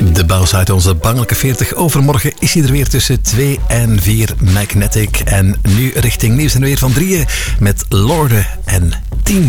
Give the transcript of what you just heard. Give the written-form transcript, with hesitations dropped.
De baas uit onze bangelijke 40. Overmorgen is hij er weer tussen 2 en 4. Magnetic. En nu richting nieuws en weer van 3 met Lorde en 10.